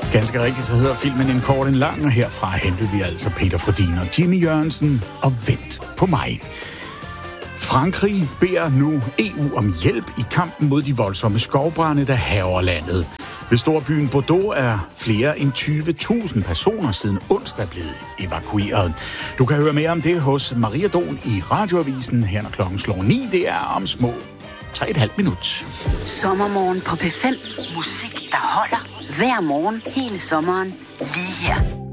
Ganske rigtigt, så hedder filmen En kort en lang, og herfra hentede vi altså Peter Frodin og Jimmy Jørgensen og Vent på mig. Frankrig beder nu EU om hjælp i kampen mod de voldsomme skovbrande, der hærger landet. Ved storbyen Bordeaux er flere end 20.000 personer siden onsdag blevet evakueret. Du kan høre mere om det hos Maria Don i Radioavisen her, når klokken slår 9. Det er om små 3,5 minut. Sommermorgen på P5. Musik, der holder hver morgen hele sommeren lige her.